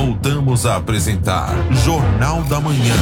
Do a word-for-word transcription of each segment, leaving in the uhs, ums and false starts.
Voltamos a apresentar Jornal da Manhã.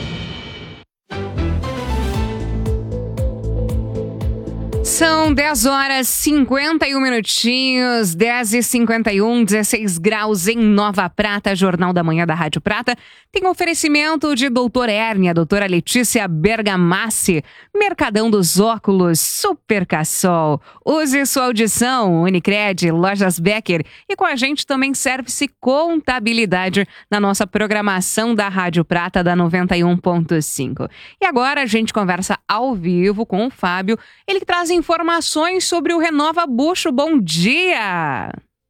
São dez horas e cinquenta e um minutinhos, dez e cinquenta e um, dezesseis graus em Nova Prata. Jornal da Manhã da Rádio Prata tem oferecimento de doutor Hérnia, doutora Letícia Bergamassi, Mercadão dos Óculos, Supercassol. Use sua audição, Unicred, Lojas Becker e com a gente também Service Contabilidade na nossa programação da Rádio Prata da noventa e um ponto cinco. E agora a gente conversa ao vivo com o Fábio, ele que traz informações sobre o Renova Bucho. Bom dia!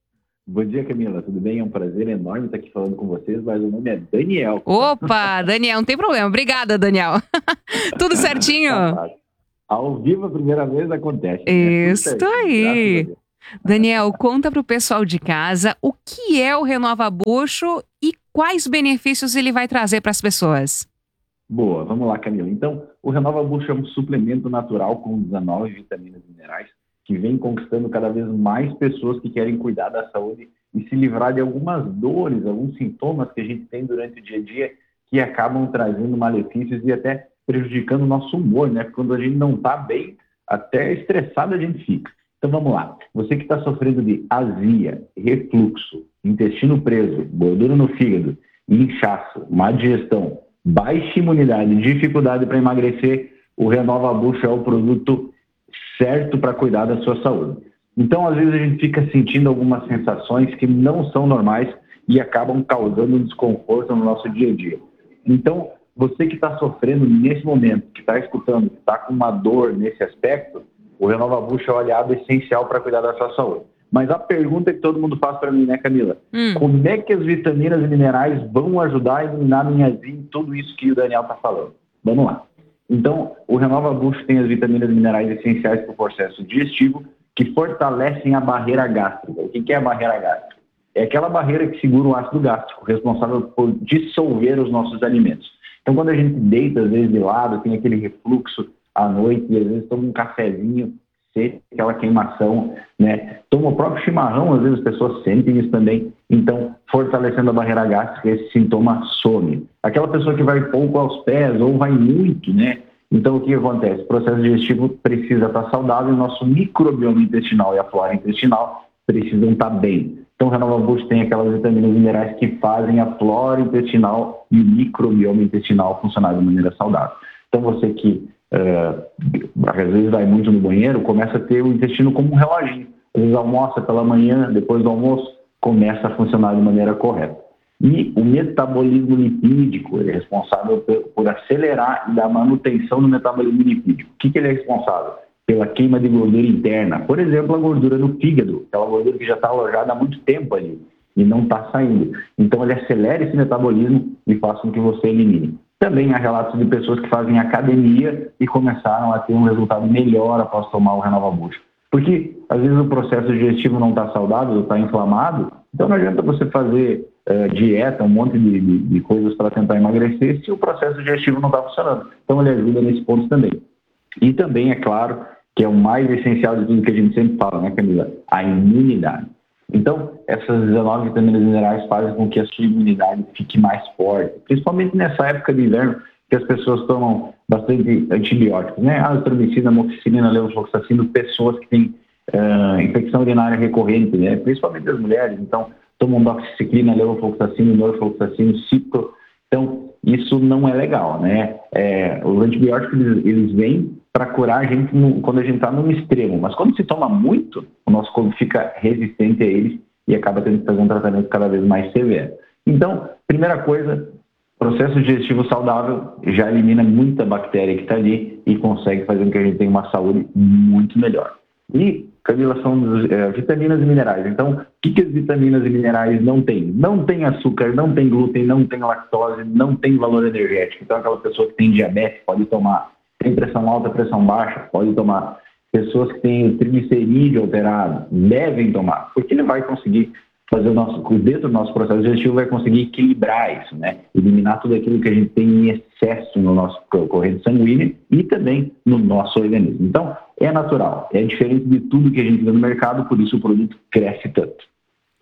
Bom dia, Camila. Tudo bem? É um prazer enorme estar aqui falando com vocês, mas o nome é Daniel. Opa, Daniel, não tem problema. Obrigada, Daniel. Tudo certinho? Tá, ao vivo a primeira vez acontece. Isso né? aí. Daniel, conta para o pessoal de casa o que é o Renova Bucho e quais benefícios ele vai trazer para as pessoas. Boa, vamos lá, Camila. Então, o Renova Bucho é um suplemento natural com dezenove vitaminas e minerais que vem conquistando cada vez mais pessoas que querem cuidar da saúde e se livrar de algumas dores, alguns sintomas que a gente tem durante o dia a dia que acabam trazendo malefícios e até prejudicando o nosso humor, né? Quando a gente não está bem, até estressado a gente fica. Então, vamos lá. Você que está sofrendo de azia, refluxo, intestino preso, gordura no fígado, inchaço, má digestão, baixa imunidade, dificuldade para emagrecer, o Renova Bucho é o produto certo para cuidar da sua saúde. Então, às vezes, a gente fica sentindo algumas sensações que não são normais e acabam causando um desconforto no nosso dia a dia. Então, você que está sofrendo nesse momento, que está escutando, que está com uma dor nesse aspecto, o Renova Bucho é o aliado essencial para cuidar da sua saúde. Mas a pergunta que todo mundo faz para mim, né, Camila? Hum. Como é que as vitaminas e minerais vão ajudar a eliminar a minha azia em tudo isso que o Daniel está falando? Vamos lá. Então, o Renova Bucho tem as vitaminas e minerais essenciais para o processo digestivo que fortalecem a barreira gástrica. O que é a barreira gástrica? É aquela barreira que segura o ácido gástrico, responsável por dissolver os nossos alimentos. Então, quando a gente deita, às vezes, de lado, tem aquele refluxo à noite e às vezes toma um cafezinho, aquela queimação, né? Toma o próprio chimarrão, às vezes as pessoas sentem isso também. Então, fortalecendo a barreira gástrica, esse sintoma some. Aquela pessoa que vai pouco aos pés ou vai muito, né? Então, o que acontece? O processo digestivo precisa estar saudável e o nosso microbioma intestinal e a flora intestinal precisam estar bem. Então, o Renova Bucho tem aquelas vitaminas e minerais que fazem a flora intestinal e o microbioma intestinal funcionar de maneira saudável. Então, você que Uh, às vezes vai muito no banheiro, começa a ter o intestino como um reloginho. Às vezes almoça pela manhã, depois do almoço, começa a funcionar de maneira correta. E o metabolismo lipídico ele é responsável por, por acelerar e dar manutenção no metabolismo lipídico. O que, que ele é responsável? Pela queima de gordura interna. Por exemplo, a gordura do fígado, aquela gordura que já está alojada há muito tempo ali e não está saindo. Então ele acelera esse metabolismo e faz com que você elimine. Também há relatos de pessoas que fazem academia e começaram a ter um resultado melhor após tomar o Renova Bucho. Porque, às vezes, o processo digestivo não está saudável, está inflamado, então não adianta você fazer uh, dieta, um monte de, de, de coisas para tentar emagrecer se o processo digestivo não está funcionando. Então, ele ajuda nesse ponto também. E também, é claro, que é o mais essencial de tudo que a gente sempre fala, né, Camila? A imunidade. Então, essas dezenove vitaminas e minerais fazem com que a sua imunidade fique mais forte, principalmente nessa época de inverno, que as pessoas tomam bastante antibióticos, né? Azitromicina, amoxicilina, levofloxacino, pessoas que têm uh, infecção urinária recorrente, né? Principalmente as mulheres, então, tomam doxiciclina, levofloxacino, norfloxacino, cipro. Então, isso não é legal, né? É, os antibióticos, eles, eles vêm para curar a gente no, quando a gente está no extremo. Mas quando se toma muito, o nosso corpo fica resistente a eles e acaba tendo que fazer um tratamento cada vez mais severo. Então, primeira coisa, processo digestivo saudável já elimina muita bactéria que está ali e consegue fazer com que a gente tenha uma saúde muito melhor. E, Camila, são é, vitaminas e minerais. Então, o que, que as vitaminas e minerais não têm? Não tem açúcar, não tem glúten, não tem lactose, não tem valor energético. Então, aquela pessoa que tem diabetes pode tomar. Tem pressão alta, pressão baixa, pode tomar. Pessoas que têm triglicerídeo alterado, devem tomar, porque ele vai conseguir fazer o nosso, dentro do nosso processo digestivo, vai conseguir equilibrar isso, né? Eliminar tudo aquilo que a gente tem em excesso no nosso corrente sanguínea e também no nosso organismo. Então, é natural, é diferente de tudo que a gente vê no mercado, por isso o produto cresce tanto.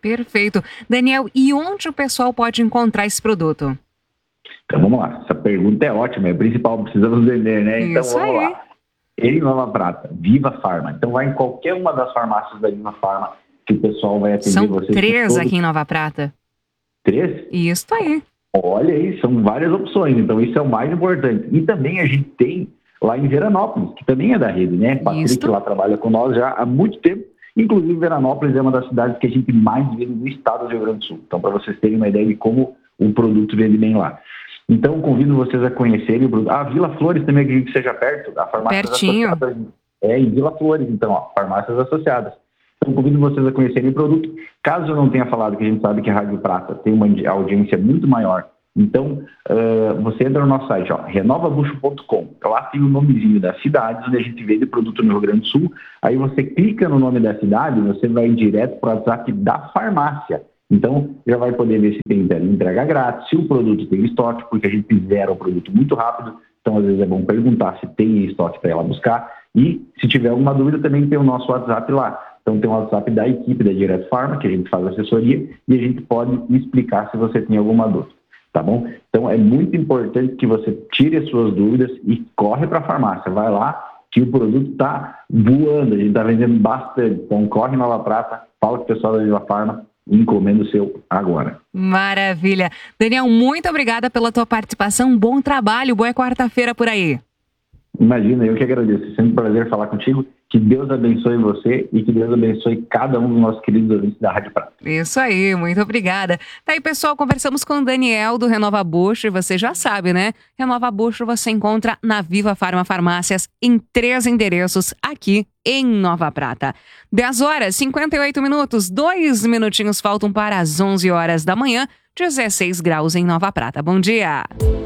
Perfeito. Daniel, e onde o pessoal pode encontrar esse produto? Então vamos lá, essa pergunta é ótima, é principal, precisamos vender, né? Então Isso vamos aí. lá. Em Nova Prata, Viva Farma. Então vai em qualquer uma das farmácias da Viva Farma que o pessoal vai atender São vocês. três todos... aqui em Nova Prata. Três? Isso aí. Olha aí, são várias opções, então isso é o mais importante. E também a gente tem lá em Veranópolis, que também é da rede, né? Patrick Isso. lá trabalha com nós já há muito tempo. Inclusive, Veranópolis é uma das cidades que a gente mais vende no estado do Rio Grande do Sul. Então, para vocês terem uma ideia de como o produto vende bem lá. Então, convido vocês a conhecerem o produto. Ah, Vila Flores também, acredito que seja perto, a farmácia Pertinho. associada. É, em Vila Flores, então, ó, farmácias associadas. Então, convido vocês a conhecerem o produto. Caso eu não tenha falado, que a gente sabe que a Rádio Prata tem uma audiência muito maior, então, uh, você entra no nosso site, ó, renova bucho ponto com. Lá tem o nomezinho das cidades onde a gente vende produto no Rio Grande do Sul. Aí você clica no nome da cidade, você vai direto para o WhatsApp da farmácia. Então, já vai poder ver se tem entrega grátis, se o produto tem estoque, porque a gente zera o produto muito rápido. Então, às vezes é bom perguntar se tem estoque para ela buscar. E, se tiver alguma dúvida, também tem o nosso WhatsApp lá. Então, tem o WhatsApp da equipe da Direto Farma, que a gente faz assessoria, e a gente pode explicar se você tem alguma dúvida. Tá bom? Então, é muito importante que você tire as suas dúvidas e corre para a farmácia. Vai lá, que o produto está voando, a gente está vendendo bastante. Então, corre em Nova Prata, fala com o pessoal da Viva Farma e encomenda o seu agora. Maravilha. Daniel, muito obrigada pela tua participação. Bom trabalho, boa quarta-feira por aí. Imagina, eu que agradeço. É sempre um prazer falar contigo. Que Deus abençoe você e que Deus abençoe cada um dos nossos queridos ouvintes da Rádio Prata. Isso aí, muito obrigada. Tá aí, pessoal, conversamos com o Daniel do Renova Bucho e você já sabe, né? Renova Bucho você encontra na Viva Farma Farmácias em três endereços aqui em Nova Prata. dez horas, cinquenta e oito minutos, dois minutinhos faltam para as onze horas da manhã, dezesseis graus em Nova Prata. Bom dia!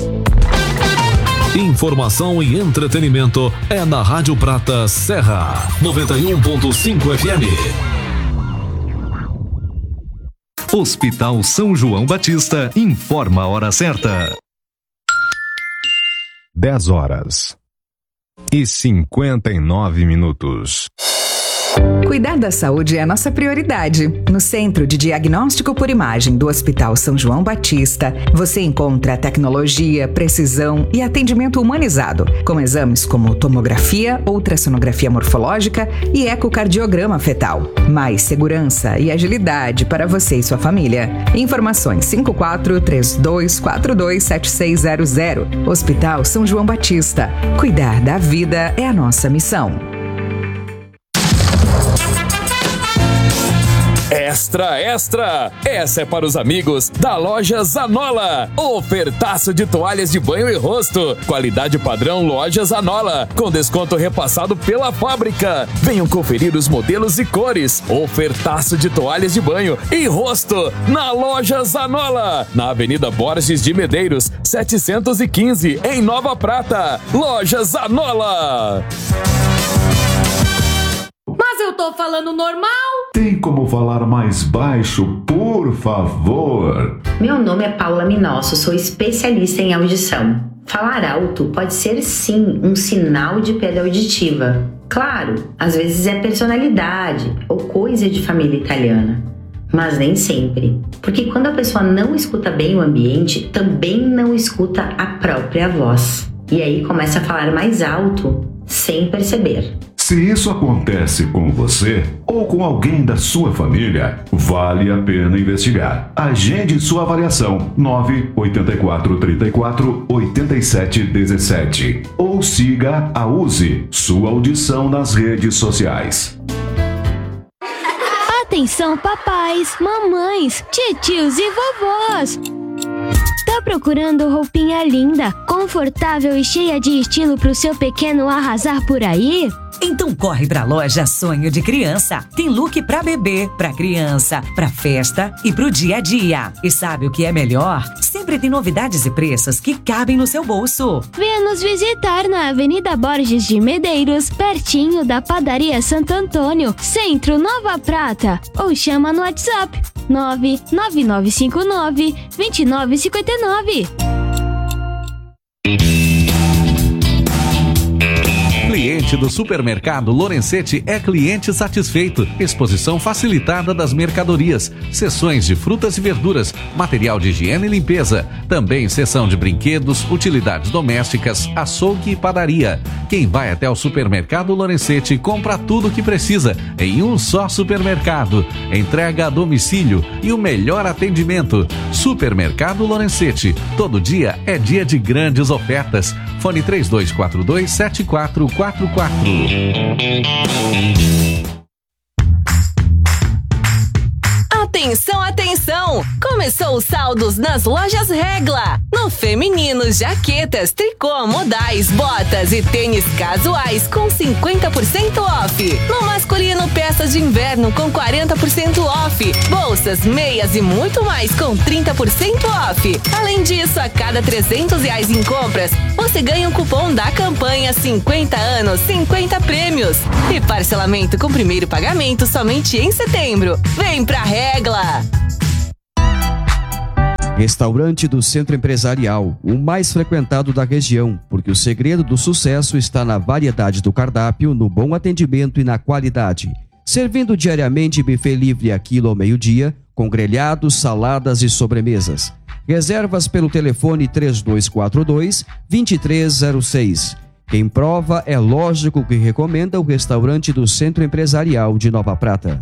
Informação e entretenimento é na Rádio Prata Serra, noventa e um ponto cinco F M. Hospital São João Batista informa a hora certa. dez horas e cinquenta e nove minutos. Cuidar da saúde é a nossa prioridade. No Centro de Diagnóstico por Imagem do Hospital São João Batista, você encontra tecnologia, precisão e atendimento humanizado, com exames como tomografia, ultrassonografia morfológica e ecocardiograma fetal. Mais segurança e agilidade para você e sua família. Informações cinco quatro três dois quatro dois sete seis zero zero. Hospital São João Batista. Cuidar da vida é a nossa missão. Extra, extra! Essa é para os amigos da loja Zanola. Ofertaço de toalhas de banho e rosto. Qualidade padrão Loja Zanola. Com desconto repassado pela fábrica. Venham conferir os modelos e cores. Ofertaço de toalhas de banho e rosto na loja Zanola. Na Avenida Borges de Medeiros, setecentos e quinze, em Nova Prata. Loja Zanola. Mas eu tô falando normal? Tem como falar mais baixo, por favor? Meu nome é Paula Minosso, sou especialista em audição. Falar alto pode ser sim um sinal de perda auditiva. Claro, às vezes é personalidade ou coisa de família italiana. Mas nem sempre. Porque quando a pessoa não escuta bem o ambiente, também não escuta a própria voz. E aí começa a falar mais alto, sem perceber. Se isso acontece com você ou com alguém da sua família, vale a pena investigar. Agende sua avaliação nove oito quatro três quatro oito sete um sete ou siga a Use sua audição nas redes sociais. Atenção papais, mamães, titios e vovós! Tá procurando roupinha linda, confortável e cheia de estilo pro seu pequeno arrasar por aí? Então corre pra loja Sonho de Criança. Tem look pra bebê, pra criança, pra festa e pro dia a dia. E sabe o que é melhor? Sempre tem novidades e preços que cabem no seu bolso. Venha nos visitar na Avenida Borges de Medeiros, pertinho da Padaria Santo Antônio, Centro Nova Prata. Ou chama no WhatsApp nove nove nove cinco nove dois nove cinco nove. Cliente Cliente do Supermercado Lorenzetti é cliente satisfeito. Exposição facilitada das mercadorias, seções de frutas e verduras, material de higiene e limpeza. Também seção de brinquedos, utilidades domésticas, açougue e padaria. Quem vai até o Supermercado Lorenzetti compra tudo o que precisa em um só supermercado. Entrega a domicílio e o melhor atendimento. Supermercado Lorenzetti. Todo dia é dia de grandes ofertas. Fone três dois quatro dois, sete quatro quatro quatro. Atenção, atenção! Começou os saldos nas lojas Regla. No feminino, jaquetas, tricô, modais, botas e tênis casuais com cinquenta por cento off. No masculino, peças de inverno com quarenta por cento off. Bolsas, meias e muito mais com trinta por cento off. Além disso, a cada trezentos reais em compras, você ganha um cupom da campanha cinquenta anos, cinquenta prêmios. E parcelamento com primeiro pagamento somente em setembro. Vem pra Regla! Restaurante do Centro Empresarial, o mais frequentado da região, porque o segredo do sucesso está na variedade do cardápio, no bom atendimento e na qualidade. Servindo diariamente buffet livre a quilo ao meio-dia, com grelhados, saladas e sobremesas. Reservas pelo telefone três dois quatro dois, dois três zero seis. Quem prova é lógico que recomenda o restaurante do Centro Empresarial de Nova Prata.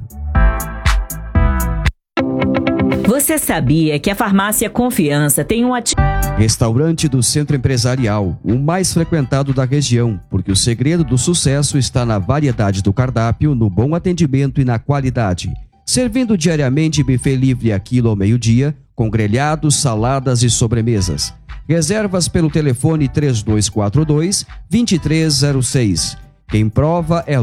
Você sabia que a farmácia Confiança tem um ati... Restaurante do Centro Empresarial, o mais frequentado da região, porque o segredo do sucesso está na variedade do cardápio, no bom atendimento e na qualidade. Servindo diariamente buffet livre a quilo ao meio-dia, com grelhados, saladas e sobremesas. Reservas pelo telefone três dois quatro dois, dois três zero seis. Quem prova é